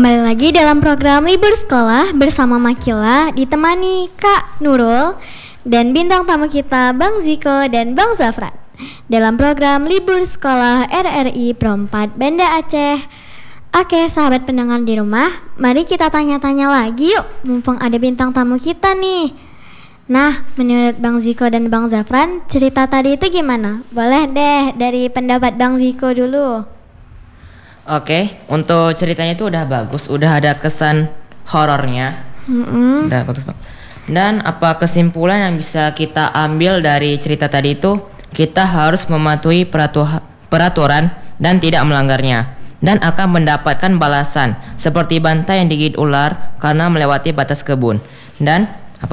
Kembali lagi dalam program Libur Sekolah bersama Makila, ditemani Kak Nurul dan bintang tamu kita Bang Ziko dan Bang Zafran dalam program Libur Sekolah RRI Pro 4 Banda Aceh. Oke sahabat pendengar di rumah, mari kita tanya-tanya lagi yuk, mumpung ada bintang tamu kita nih. Nah, menurut Bang Ziko dan Bang Zafran, cerita tadi itu gimana? Boleh deh dari pendapat Bang Ziko dulu. Oke, untuk ceritanya itu udah bagus, udah ada kesan horornya, udah bagus banget. Dan apa kesimpulan yang bisa kita ambil dari cerita tadi itu? Kita harus mematuhi peraturan dan tidak melanggarnya, dan akan mendapatkan balasan seperti bantai yang digigit ular karena melewati batas kebun. Dan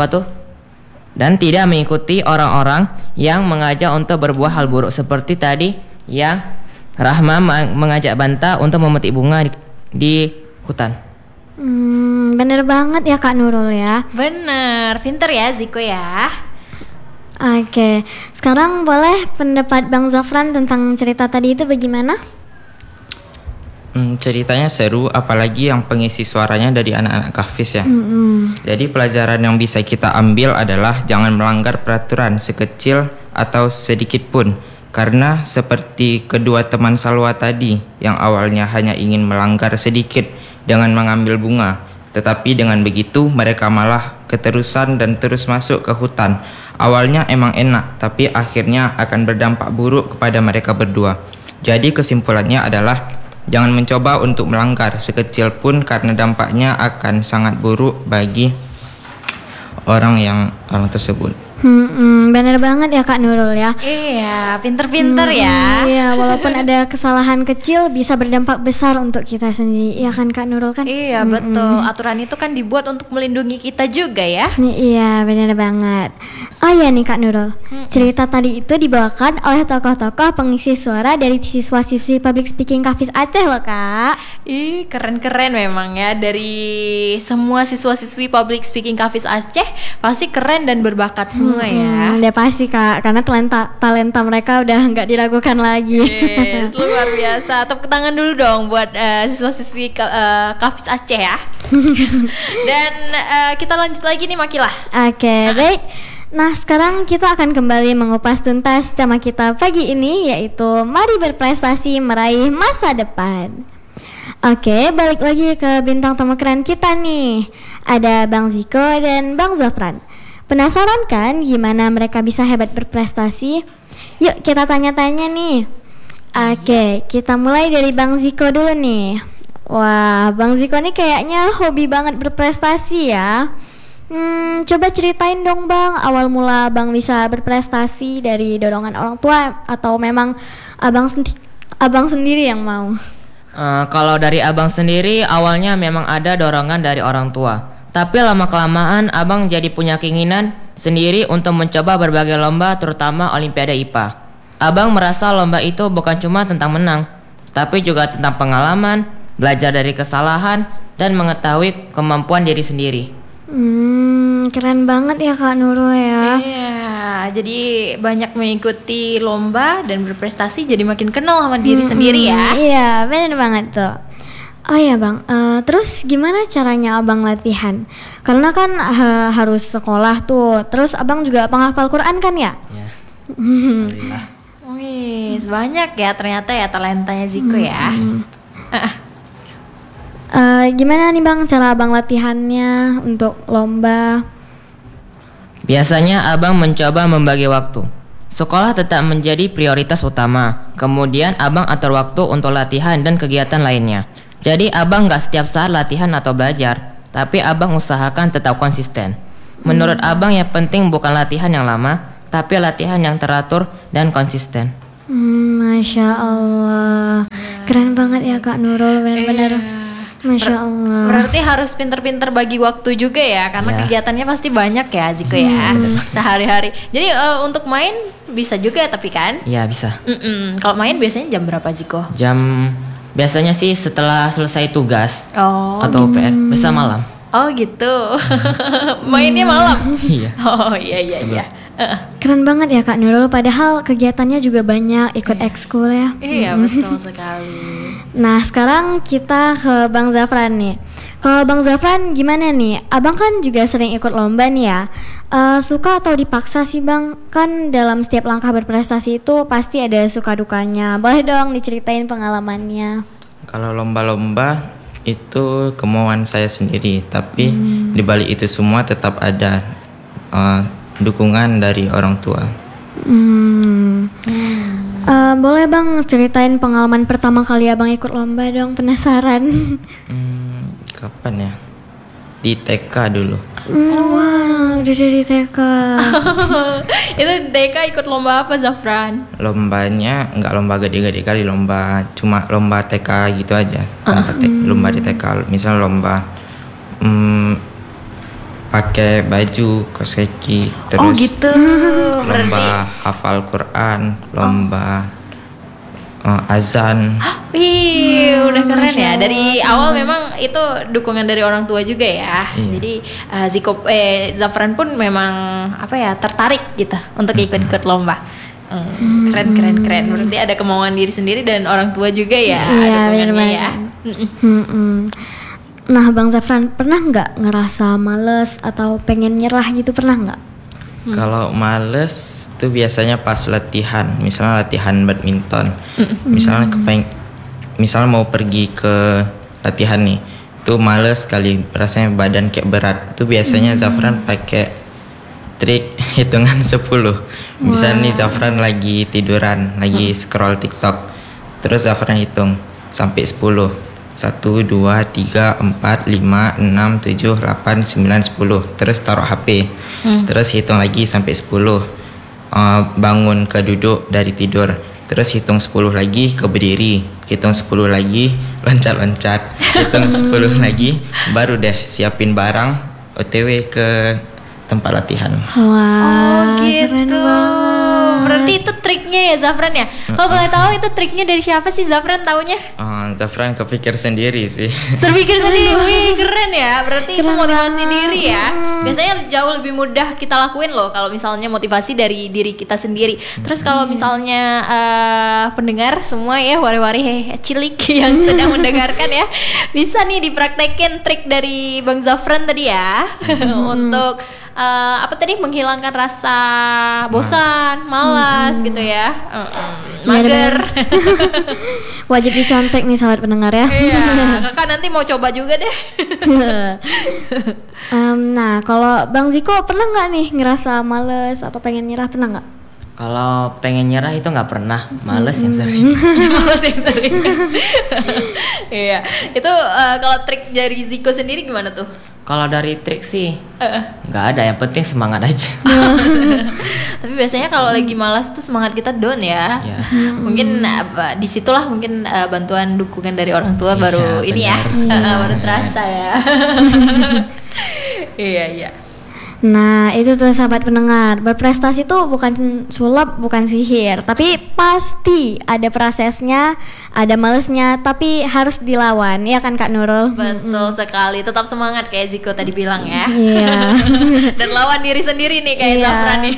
Dan tidak mengikuti orang-orang yang mengajak untuk berbuat hal buruk seperti tadi yang Rahma mengajak Banta untuk memetik bunga di hutan. Bener banget ya Kak Nurul ya. Bener, pinter ya Ziko ya. Oke, sekarang boleh pendapat Bang Zafran tentang cerita tadi itu bagaimana? Ceritanya seru, apalagi yang pengisi suaranya dari anak-anak Kahfiz ya. Jadi pelajaran yang bisa kita ambil adalah jangan melanggar peraturan sekecil atau sedikit pun. Karena seperti kedua teman Salwa tadi yang awalnya hanya ingin melanggar sedikit dengan mengambil bunga, tetapi dengan begitu mereka malah keterusan dan terus masuk ke hutan. Awalnya emang enak, tapi akhirnya akan berdampak buruk kepada mereka berdua. Jadi kesimpulannya adalah jangan mencoba untuk melanggar sekecil pun karena dampaknya akan sangat buruk bagi orang tersebut. Bener banget ya Kak Nurul ya. Iya, pinter-pinter ya. Iya, walaupun ada kesalahan kecil bisa berdampak besar untuk kita sendiri. Iya kan Kak Nurul kan? Iya betul, aturan itu kan dibuat untuk melindungi kita juga ya. Iya, bener banget. Oh iya nih Kak Nurul, cerita tadi itu dibawakan oleh tokoh-tokoh pengisi suara dari siswa-siswi Public Speaking Kahfiz Aceh loh Kak. Ih, keren-keren memang ya. Dari semua siswa-siswi Public Speaking Kahfiz Aceh pasti keren dan berbakat semua ya. Udah pasti Kak, karena talenta mereka udah nggak diragukan lagi. Yes, luar biasa. Tepuk tangan dulu dong buat siswa-siswi Kahfiz Aceh ya. Dan kita lanjut lagi nih Makila. Oke, baik. Nah sekarang kita akan kembali mengupas tuntas tema kita pagi ini, yaitu mari berprestasi meraih masa depan. Oke, balik lagi ke bintang tamu keren kita nih. Ada Bang Ziko dan Bang Zafran. Penasaran kan gimana mereka bisa hebat berprestasi? Yuk kita tanya-tanya nih. Oke, kita mulai dari Bang Ziko dulu nih. Wah, Bang Ziko nih kayaknya hobi banget berprestasi ya. Coba ceritain dong Bang, awal mula Bang bisa berprestasi dari dorongan orang tua atau memang abang sendiri yang mau? Kalau dari abang sendiri awalnya memang ada dorongan dari orang tua. Tapi lama-kelamaan abang jadi punya keinginan sendiri untuk mencoba berbagai lomba, terutama Olimpiade IPA. Abang merasa lomba itu bukan cuma tentang menang, tapi juga tentang pengalaman, belajar dari kesalahan, dan mengetahui kemampuan diri sendiri. Keren banget ya Kak Nurul ya. Iya, jadi banyak mengikuti lomba dan berprestasi, jadi makin kenal sama diri sendiri ya. Iya, benar banget tuh. Oh ya Bang, terus gimana caranya Abang latihan? Karena kan harus sekolah tuh. Terus Abang juga penghafal Quran kan ya? Ya. Alhamdulillah. Wih, banyak ya ternyata ya talentanya Ziko ya. Gimana nih Bang cara Abang latihannya untuk lomba? Biasanya abang mencoba membagi waktu. Sekolah tetap menjadi prioritas utama. Kemudian abang atur waktu untuk latihan dan kegiatan lainnya. Jadi abang gak setiap saat latihan atau belajar, tapi abang usahakan tetap konsisten. Menurut abang yang penting bukan latihan yang lama, tapi latihan yang teratur dan konsisten. Masya Allah, keren banget ya Kak Nurul, benar-benar. Masya Allah. Berarti harus pinter-pinter bagi waktu juga ya, karena kegiatannya pasti banyak ya Ziko ya, sehari-hari. Jadi untuk main bisa juga tapi kan? Iya bisa. Kalau main biasanya jam berapa Ziko? Biasanya sih setelah selesai tugas atau PR, biasa malam. Oh gitu. Mainnya malam? Iya. Oh iya. Keren banget ya Kak Nurul, padahal kegiatannya juga banyak, ikut ekskul ya. Iya betul sekali. Nah, sekarang kita ke Bang Zafran nih. Kalau Bang Zafran gimana nih? Abang kan juga sering ikut lomba nih ya. Suka atau dipaksa sih Bang? Kan dalam setiap langkah berprestasi itu pasti ada suka dukanya. Boleh dong diceritain pengalamannya. Kalau lomba-lomba itu kemauan saya sendiri, tapi di balik itu semua tetap ada dukungan dari orang tua. Boleh Bang ceritain pengalaman pertama kali Abang ikut lomba dong, penasaran. Kapan ya? Di TK dulu. Wah, udah dari TK. Itu TK ikut lomba apa Zafran? Lombanya nggak lomba gede-gede kali, cuma lomba TK gitu aja. Lomba di TK, misal lomba pakai baju kaos kaki, terus gitu. lomba hafal Quran, lomba azan. Wih, udah keren ya. Dari awal memang itu dukungan dari orang tua juga ya. Iya. Jadi Zafran pun memang tertarik gitu untuk ikut-ikut lomba. Keren. Berarti ada kemauan diri sendiri dan orang tua juga ya dukungannya ya. Nah, Bang Zafran pernah nggak ngerasa males atau pengen nyerah gitu, pernah nggak? Kalau males tuh biasanya pas latihan, misalnya latihan badminton. Misalnya mau pergi ke latihan nih, tuh males sekali, rasanya badan kayak berat. Tuh biasanya Zafran pakai trik hitungan 10. Misalnya nih Zafran lagi tiduran, lagi scroll TikTok. Terus Zafran hitung sampai 10. 1, 2, 3, 4, 5, 6, 7, 8, 9, 10. Terus taruh HP. Terus hitung lagi sampai 10. Bangun ke duduk dari tidur. Terus hitung 10 lagi ke berdiri. Hitung 10 lagi loncat-loncat. Hitung 10 lagi baru deh siapin barang OTW ke tempat latihan. Wah, keren Gitu. banget. Berarti itu triknya ya Zafran ya. Kalau boleh tahu itu triknya dari siapa sih Zafran taunya? Zafran kepikir sendiri sih. Terpikir sendiri. Wih, keren ya. Berarti itu motivasi diri ya. Biasanya jauh lebih mudah kita lakuin loh kalau misalnya motivasi dari diri kita sendiri. Terus kalau misalnya pendengar semua ya, wari-wari cilik yang sedang mendengarkan ya, bisa nih dipraktekin trik dari Bang Zafran tadi ya. Untuk menghilangkan rasa bosan, malas gitu ya. Mager. Wajib dicontek nih sahabat pendengar ya. Iya, kakak nanti mau coba juga deh. Nah, kalau Bang Ziko pernah nggak nih ngerasa males atau pengen nyerah, pernah nggak? Kalau pengen nyerah itu nggak pernah, males yang sering. Males yang sering. Iya, itu kalau trik dari Ziko sendiri gimana tuh? Kalau dari trik sih nggak ada, yang penting semangat aja. Tapi biasanya kalau lagi malas tuh semangat kita down ya. Ya. Mungkin disitulah mungkin bantuan dukungan dari orang tua baru ini ya, baru terasa ya. Iya. Nah, itu tuh sahabat pendengar, berprestasi tuh bukan sulap, bukan sihir, tapi pasti ada prosesnya, ada malesnya, tapi harus dilawan, ya kan Kak Nurul? Betul sekali, tetap semangat kayak Ziko tadi bilang ya. Iya. Dan lawan diri sendiri nih kayak Iya. Zafran nih.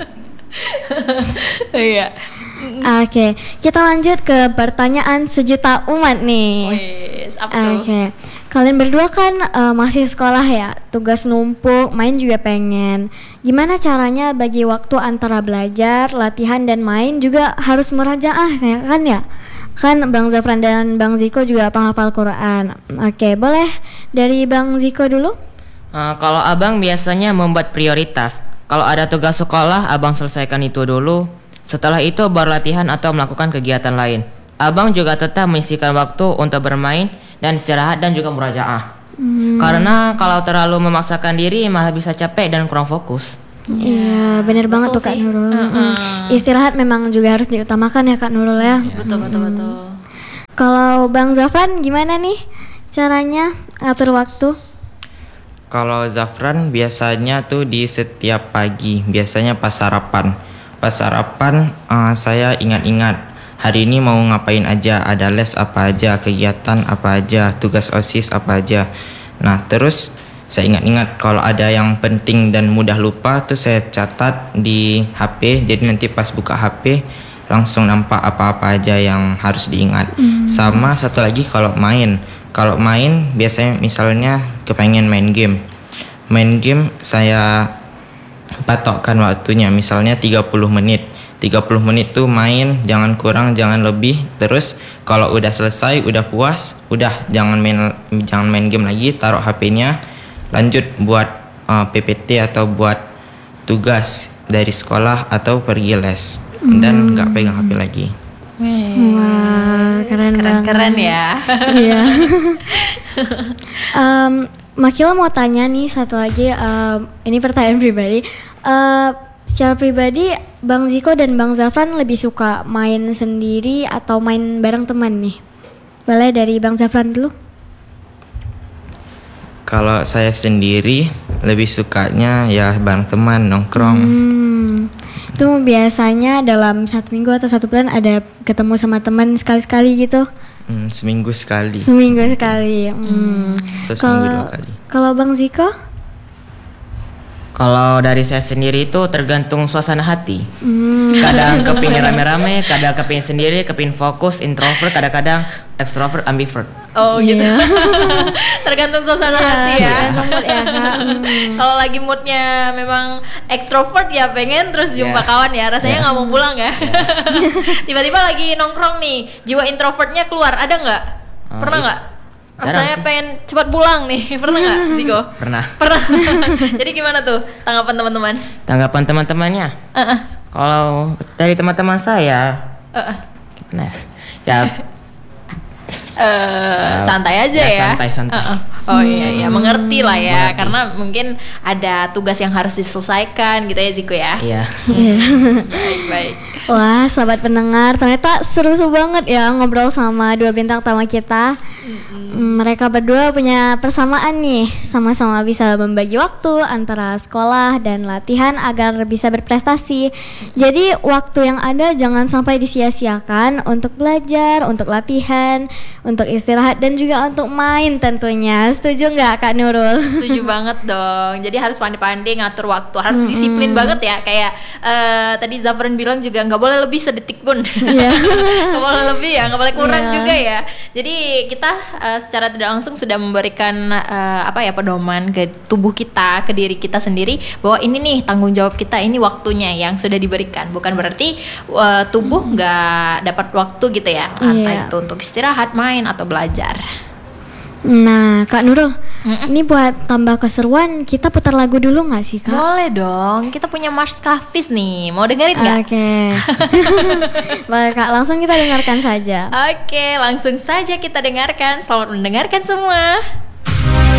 Iya. Oke, kita lanjut ke pertanyaan sejuta umat nih. Wis, apa tuh? Oke, kalian berdua kan masih sekolah ya, tugas numpuk, main juga pengen. Gimana caranya bagi waktu antara belajar, latihan, dan main juga harus murajaah ya kan ya? Kan Bang Zafran dan Bang Ziko juga penghafal Quran. Oke, boleh dari Bang Ziko dulu? Kalau abang biasanya membuat prioritas. Kalau ada tugas sekolah, abang selesaikan itu dulu. Setelah itu baru latihan atau melakukan kegiatan lain. Abang juga tetap menyisihkan waktu untuk bermain dan istirahat dan juga murajaah. Karena kalau terlalu memaksakan diri malah bisa capek dan kurang fokus. Iya, bener banget tuh Kak sih. Nurul. Istirahat memang juga harus diutamakan ya Kak Nurul ya. Betul. Kalau Bang Zafran gimana nih caranya atur waktu? Kalau Zafran biasanya tuh di setiap pagi, biasanya pas sarapan. Pas sarapan saya ingat-ingat hari ini mau ngapain aja, ada les apa aja, kegiatan apa aja, tugas OSIS apa aja. Nah terus saya ingat-ingat kalau ada yang penting dan mudah lupa tuh saya catat di HP. Jadi nanti pas buka HP langsung nampak apa-apa aja yang harus diingat. Sama satu lagi kalau main biasanya misalnya kepengen main game. Main game saya patokkan waktunya, misalnya 30 menit. 30 menit tuh main, jangan kurang, jangan lebih. Terus kalau udah selesai, udah puas, udah jangan main game lagi, taruh HP-nya, lanjut buat PPT atau buat tugas dari sekolah atau pergi les. Dan nggak pegang HP lagi. Wah, keren banget. Keren ya. Iya. Makila mau tanya nih satu lagi, ini pertanyaan pribadi. Secara pribadi, Bang Ziko dan Bang Zafran lebih suka main sendiri atau main bareng teman nih? Boleh dari Bang Zafran dulu? Kalau saya sendiri lebih sukanya ya bareng teman, nongkrong. Itu biasanya dalam 1 minggu atau 1 bulan ada ketemu sama teman sekali-sekali gitu? Seminggu sekali. Seminggu sekali. Terus seminggu 2 kali. Kalau Bang Ziko? Kalau dari saya sendiri itu tergantung suasana hati. Kadang kepingin rame-rame, kadang kepingin sendiri, kepingin fokus, introvert, kadang-kadang extrovert, ambivert. Oh gitu. Tergantung suasana hati ya. Kalau lagi moodnya memang ekstrovert ya pengen terus jumpa kawan ya, rasanya nggak mau pulang ya. Tiba-tiba lagi nongkrong nih, jiwa introvertnya keluar, ada nggak? Pernah nggak? Rasanya pengen cepat pulang nih, pernah nggak Ziko? Pernah. Jadi gimana tuh tanggapan teman-teman? Tanggapan teman-temannya? Kalau dari teman-teman saya, gimana ya? Santai aja ya. Santai. Oh iya, mengerti lah ya, karena mungkin ada tugas yang harus diselesaikan gitu ya Ziko ya. Iya. Baik. Wah, sobat pendengar, ternyata seru-seru banget ya ngobrol sama 2 bintang tamu kita. Mereka berdua punya persamaan nih, sama-sama bisa membagi waktu antara sekolah dan latihan agar bisa berprestasi. Jadi waktu yang ada jangan sampai disia-siakan untuk belajar, untuk latihan, untuk istirahat dan juga untuk main tentunya. Setuju nggak Kak Nurul? Setuju banget dong. Jadi harus pandai-pandai ngatur waktu, harus disiplin banget ya. Kayak tadi Zafran bilang juga nggak boleh lebih sedetik pun. Nggak boleh lebih ya, nggak boleh kurang juga ya. Jadi kita secara tidak langsung sudah memberikan pedoman ke tubuh kita, ke diri kita sendiri bahwa ini nih tanggung jawab kita, ini waktunya yang sudah diberikan. Bukan berarti tubuh nggak dapat waktu gitu ya. Entah itu untuk istirahat, main atau belajar. Nah, Kak Nurul, ini buat tambah keseruan, kita putar lagu dulu nggak sih, Kak? Boleh dong, kita punya Mars Kafis nih, mau dengerin nggak? Oke. Boleh Kak, langsung kita dengarkan saja. Oke, langsung saja kita dengarkan. Selamat mendengarkan semua.